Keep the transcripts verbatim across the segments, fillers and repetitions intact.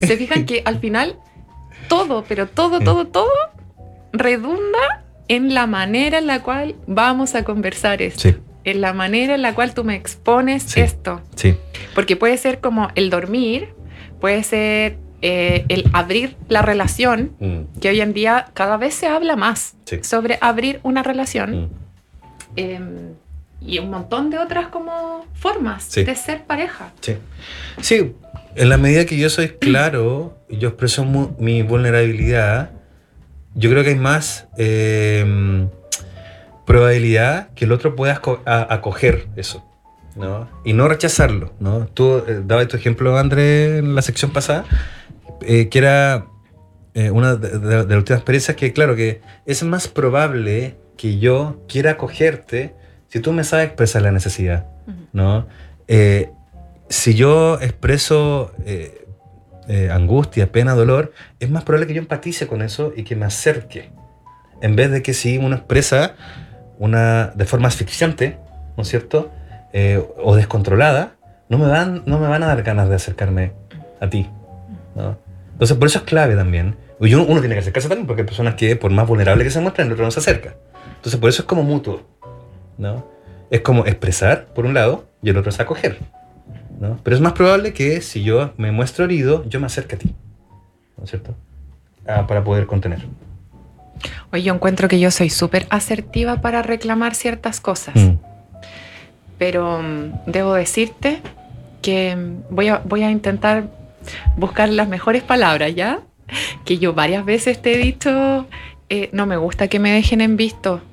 Se fijan que al final todo, pero todo, todo, todo redunda en la manera en la cual vamos a conversar esto. Sí. En la manera en la cual tú me expones Sí. esto. Sí. Porque puede ser como el dormir, puede ser eh, el abrir la relación, Mm. que hoy en día cada vez se habla más Sí. sobre abrir una relación. Mm. Eh, y un montón de otras como formas Sí. de ser pareja. Sí. Sí, en la medida que yo soy claro, yo expreso mu- mi vulnerabilidad, yo creo que hay más eh, probabilidad que el otro pueda aco- a- acoger eso, ¿no? Y no rechazarlo, ¿no? Tú eh, dabas tu ejemplo, André, en la sección pasada, eh, que era eh, una de, de- de las últimas experiencias que, claro, que es más probable que yo quiera acogerte si tú me sabes expresar la necesidad, ¿no? Eh, si yo expreso eh, eh, angustia, pena, dolor, es más probable que yo empatice con eso y que me acerque. En vez de que si uno expresa una, de forma asfixiante, ¿no es cierto? Eh, o descontrolada, no me, van, no me van a dar ganas de acercarme a ti, ¿no? Entonces, por eso es clave también. Y uno, uno tiene que acercarse también, porque hay personas que, por más vulnerables que se muestran, el otro no se acerca. Entonces, por eso es como mutuo, ¿no? Es como expresar, por un lado, y el otro es acoger, ¿no? Pero es más probable que si yo me muestro herido, yo me acerque a ti, ¿no es cierto? Ah, para poder contener. Oye, yo encuentro que yo soy súper asertiva para reclamar ciertas cosas. Mm. Pero um, debo decirte que voy a, voy a intentar buscar las mejores palabras, ¿ya? Que yo varias veces te he dicho, eh, no me gusta que me dejen en visto.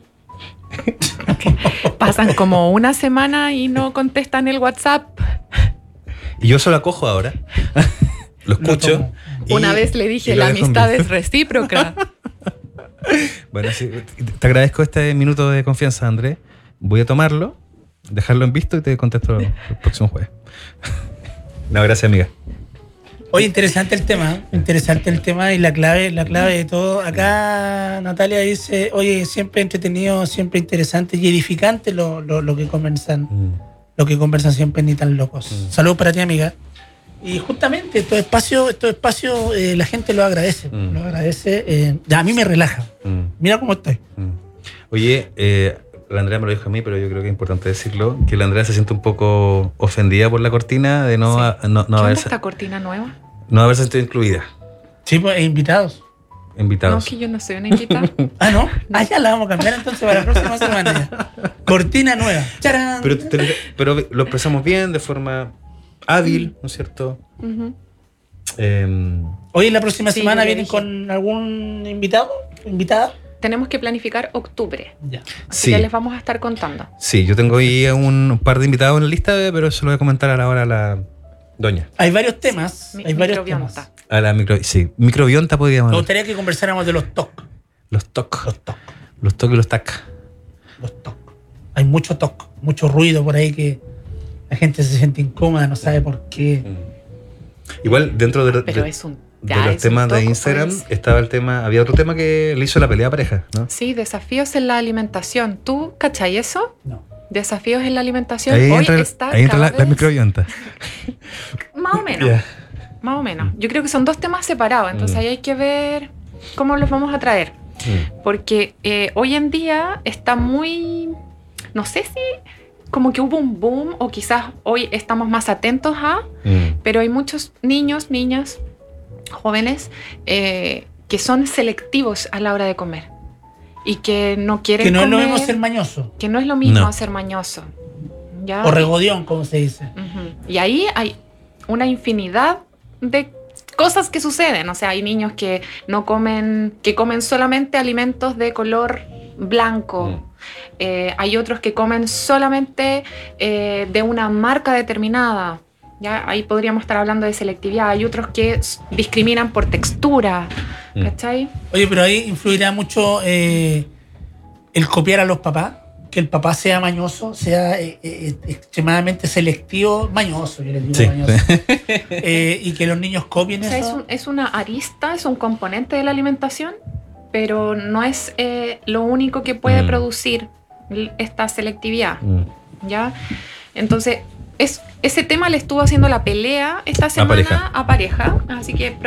Pasan como una semana y no contestan el WhatsApp. Y yo solo acojo ahora. Lo escucho. tomo. y- Una vez le y dije, lo la dejo en amistad visto. es recíproca. Bueno, sí, te agradezco este minuto de confianza, Andrés. Voy a tomarlo, dejarlo en visto y te contesto el próximo jueves. No, gracias, amiga. Oye, interesante el tema, ¿eh? Interesante el tema y la clave, la clave de todo. Acá Natalia dice, oye, siempre entretenido, siempre interesante y edificante lo, lo, lo que conversan, Mm. lo que conversan siempre ni tan locos. Mm. Saludos para ti, amiga. Y justamente estos espacios, estos espacios eh, la gente lo agradece, Mm. lo agradece. Eh, ya, a mí me relaja. Mm. Mira cómo estoy. Mm. Oye, eh, la Andrea me lo dijo a mí, pero yo creo que es importante decirlo, que la Andrea se siente un poco ofendida por la cortina de no, Sí. a- no, no ¿Qué onda haberse, esta cortina nueva? no haberse sentido incluida. Sí, pues, e invitados. No, Invitados. que yo no soy una invitada. Ah, ¿no? Ah, ya la vamos a cambiar entonces para la próxima semana. ya. Cortina nueva. ¡Charán! Pero, te- pero lo expresamos bien, de forma hábil, ¿no es cierto? Ujú. Eh, Oye, la próxima Sí, semana yo le vienen dije. con algún invitado, invitada. Tenemos que planificar octubre. Ya. Así Sí. que les vamos a estar contando. sí, yo tengo ahí un par de invitados en la lista, pero eso lo voy a comentar a la hora a la doña. Hay varios temas. Mi- hay varios microbionta. temas. A la micro, sí, microbionta podríamos Me hablar. gustaría que conversáramos de los T O C. Los toc, Los T O C. los toc y los tac. Los T O C. Hay mucho T O C, mucho ruido por ahí que la gente se siente incómoda, no sabe por qué. Igual dentro de, Pero de- es un... de ya los es un temas de toco, Instagram pues. estaba el tema, había otro tema que le hizo la pelea a pareja, ¿no? Sí, desafíos en la alimentación. ¿Tú cachai eso? No. Desafíos en la alimentación. Ahí Hoy entra, está ahí entra cada la, la vez- microbionta. Más o menos. Ya. Más o menos. Yo creo que son dos temas separados. Entonces Mm. ahí hay que ver cómo los vamos a traer. Mm. Porque eh, hoy en día está muy... No sé si como que hubo un boom o quizás hoy estamos más atentos a... Mm. Pero hay muchos niños, niñas, jóvenes eh, que son selectivos a la hora de comer y que no quieren Que no es lo comer, mismo ser mañoso. que no es lo mismo No. ser mañoso. ¿Ya? O regodión, como se dice. Ujú. Y ahí hay una infinidad de cosas que suceden. O sea, hay niños que no comen, que comen solamente alimentos de color blanco. Mm. Eh, hay otros que comen solamente eh, de una marca determinada. ¿Ya? Ahí podríamos estar hablando de selectividad. Hay otros que s- discriminan por textura. Mm. ¿Cachai? Oye, pero ahí influirá mucho eh, el copiar a los papás. Que el papá sea mañoso, sea eh, eh, extremadamente selectivo, mañoso, yo les digo Sí. mañoso. Eh, y que los niños copien O sea, es, eso. un- es una arista, es un componente de la alimentación, pero no es eh, lo único que puede Mm. producir l- esta selectividad. Mm. ¿Ya? Entonces, es, ese tema le estuvo haciendo la pelea esta semana pareja. a pareja, así que